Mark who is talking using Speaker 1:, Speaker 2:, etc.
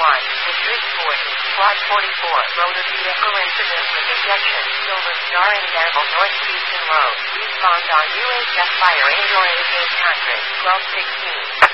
Speaker 1: Madrid 40, Quad 44, motor vehicle incident with ejection, Silver Star in Danville, North Houston Road. Respond on UHF Fire 8 or 8 800 1216.